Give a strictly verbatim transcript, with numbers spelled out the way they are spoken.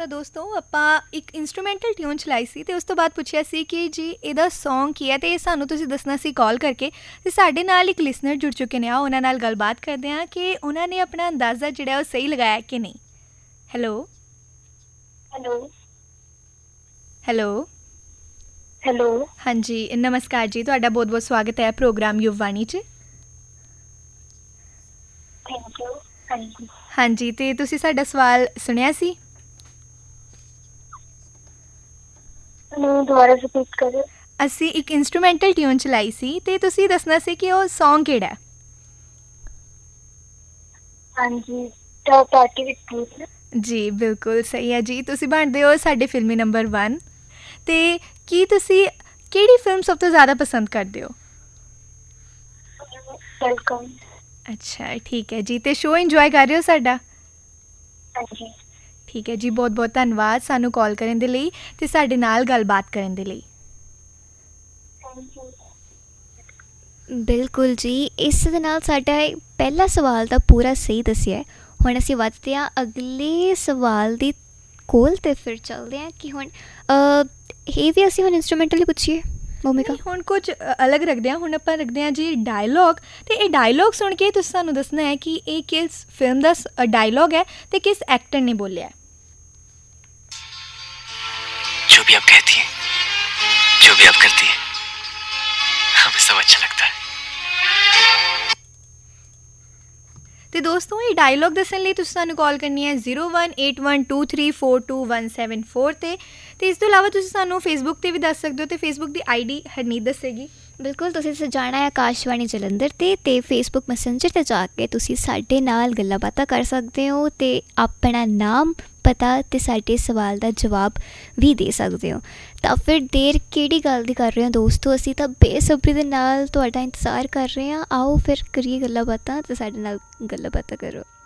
ਤਾਂ ਦੋਸਤੋ ਆਪਾਂ ਇੱਕ ਇੰਸਟਰੂਮੈਂਟਲ ਟਿਊਨ ਚਲਾਈ ਸੀ ਅਤੇ ਉਸ ਤੋਂ ਬਾਅਦ ਪੁੱਛਿਆ ਸੀ ਕਿ ਜੀ ਇਹਦਾ ਸੌਂਗ ਕੀ ਹੈ ਅਤੇ ਇਹ ਸਾਨੂੰ ਤੁਸੀਂ ਦੱਸਣਾ ਸੀ ਕਾਲ ਕਰਕੇ। ਅਤੇ ਸਾਡੇ ਨਾਲ ਇੱਕ ਲਿਸਨਰ ਜੁੜ ਚੁੱਕੇ ਨੇ, ਆ ਉਹਨਾਂ ਨਾਲ ਗੱਲਬਾਤ ਕਰਦੇ ਹਾਂ ਕਿ ਉਹਨਾਂ ਨੇ ਆਪਣਾ ਅੰਦਾਜ਼ਾ ਜਿਹੜਾ ਉਹ ਸਹੀ ਲਗਾਇਆ ਕਿ ਨਹੀਂ। ਹੈਲੋ ਹੈਲੋ ਹੈਲੋ ਹੈਲੋ ਹਾਂਜੀ, ਨਮਸਕਾਰ ਜੀ, ਤੁਹਾਡਾ ਬਹੁਤ ਬਹੁਤ ਸਵਾਗਤ ਹੈ ਪ੍ਰੋਗਰਾਮ ਯੁਵਵਾਣੀ 'ਚ। Thank you. ਹਾਂਜੀ ਹਾਂਜੀ, ਅਤੇ ਤੁਸੀਂ ਸਾਡਾ ਸਵਾਲ ਸੁਣਿਆ ਸੀ? ਮੈਨੂੰ ਦੁਬਾਰਾ ਰਿਪੀਟ ਕਰੋ। ਅਸੀਂ ਇੱਕ ਇੰਸਟਰੂਮੈਂਟਲ ਟਿਊਨ ਚਲਾਈ ਸੀ ਅਤੇ ਤੁਸੀਂ ਦੱਸਣਾ ਸੀ ਕਿ ਉਹ ਸੌਂਗ ਕਿਹੜਾ ਹੈ। ਹਾਂਜੀ, ਤਾਂ ਪਾਰਟੀ ਵਿਦ ਟਰੂਥ। ਜੀ ਬਿਲਕੁਲ ਸਹੀ ਹੈ ਜੀ, ਤੁਸੀਂ ਬਣਦੇ ਹੋ ਸਾਡੇ ਫਿਲਮੀ ਨੰਬਰ ਵਨ। ਅਤੇ ਕੀ ਤੁਸੀਂ ਕਿਹੜੀ ਫਿਲਮ ਸਭ ਤੋਂ ਜ਼ਿਆਦਾ ਪਸੰਦ ਕਰਦੇ ਹੋ? ਵੈਲਕਮ। ਅੱਛਾ ਠੀਕ ਹੈ ਜੀ, ਅਤੇ ਸ਼ੋਅ ਇੰਜੋਏ ਕਰ ਰਹੇ ਹੋ ਸਾਡਾ? ਹਾਂਜੀ ਠੀਕ ਹੈ ਜੀ, ਬਹੁਤ ਬਹੁਤ ਧੰਨਵਾਦ ਸਾਨੂੰ ਕਾਲ ਕਰਨ ਦੇ ਲਈ ਅਤੇ ਸਾਡੇ ਨਾਲ ਗੱਲਬਾਤ ਕਰਨ ਦੇ ਲਈ। Thank you. ਬਿਲਕੁਲ ਜੀ, ਇਸ ਦੇ ਨਾਲ ਸਾਡਾ ਪਹਿਲਾ ਸਵਾਲ ਤਾਂ ਪੂਰਾ ਸਹੀ ਦੱਸਿਆ। ਹੁਣ ਅਸੀਂ ਵੱਧਦੇ ਹਾਂ ਅਗਲੇ ਸਵਾਲ ਦੀ ਕੋਲ ਅਤੇ ਫਿਰ ਚੱਲਦੇ ਹਾਂ ਕਿ ਹੁਣ ਇਹ ਵੀ ਅਸੀਂ ਹੁਣ ਇੰਸਟਰੂਮੈਂਟਲੀ ਪੁੱਛੀਏ ਭੂਮਿਕਾ। ਹੁਣ ਕੁਝ ਅਲੱਗ ਰੱਖਦੇ ਹਾਂ, ਹੁਣ ਆਪਾਂ ਰੱਖਦੇ ਹਾਂ ਜੀ ਡਾਇਲੋਗ। ਅਤੇ ਇਹ ਡਾਇਲੋਗ ਸੁਣ ਕੇ ਤੁਸੀਂ ਸਾਨੂੰ ਦੱਸਣਾ ਹੈ ਕਿ ਇਹ ਕਿਸ ਫਿਲਮ ਦਾ ਡਾਇਲੋਗ ਹੈ ਅਤੇ ਕਿਸ ਐਕਟਰ ਨੇ ਬੋਲਿਆ। जो भी आप कहती हैं, जो भी आप करती हैं, हमें सब अच्छा लगता है। ਅਤੇ ਦੋਸਤੋ ਇਹ ਡਾਇਲੋਗ ਦੱਸਣ ਲਈ ਤੁਸੀਂ ਸਾਨੂੰ ਕਾਲ ਕਰਨੀ ਹੈ zero one eight one two three four two one seven four 'ਤੇ। ਅਤੇ ਇਸ ਤੋਂ ਇਲਾਵਾ ਤੁਸੀਂ ਸਾਨੂੰ ਫੇਸਬੁੱਕ 'ਤੇ ਵੀ ਦੱਸ ਸਕਦੇ ਹੋ, ਅਤੇ Facebook the I D Harneet ਦੱਸੇਗੀ। ਬਿਲਕੁਲ, ਤੁਸੀਂ ਜਾਣਾ ਹੈ ਆਕਾਸ਼ਵਾਣੀ ਜਲੰਧਰ 'ਤੇ ਅਤੇ ਫੇਸਬੁੱਕ ਮੈਸੇਂਜਰ 'ਤੇ ਜਾ ਕੇ ਤੁਸੀਂ ਸਾਡੇ ਨਾਲ ਗੱਲਾਂ ਬਾਤਾਂ ਕਰ ਸਕਦੇ ਹੋ ਅਤੇ ਆਪਣਾ ਨਾਮ ਪਤਾ ਅਤੇ ਸਾਡੇ ਸਵਾਲ ਦਾ ਜਵਾਬ ਵੀ ਦੇ ਸਕਦੇ ਹੋ। ਤਾਂ ਫਿਰ ਦੇਰ ਕਿਹੜੀ ਗੱਲ ਦੀ ਕਰ ਰਹੇ ਹੋ ਦੋਸਤੋ, ਅਸੀਂ ਤਾਂ ਬੇਸਬਰੀ ਦੇ ਨਾਲ ਤੁਹਾਡਾ ਇੰਤਜ਼ਾਰ ਕਰ ਰਹੇ ਹਾਂ। ਆਓ ਫਿਰ ਕਰੀਏ ਗੱਲਾਂ ਬਾਤਾਂ ਅਤੇ ਸਾਡੇ ਨਾਲ ਗੱਲਾਂ ਬਾਤਾਂ ਕਰੋ।